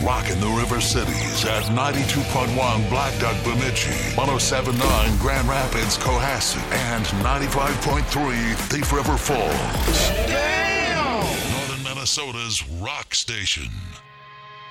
rocking the River Cities at 92.1 Black Duck Bemidji, 107.9 Grand Rapids Cohasset, and 95.3 Thief River Falls. Damn! Northern Minnesota's rock station.